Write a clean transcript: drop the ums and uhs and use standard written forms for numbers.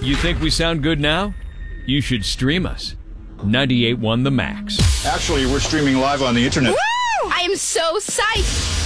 You think we sound good now? You should stream us. 98.1 The Max. Actually, we're streaming live on the internet. Woo! I am so psyched.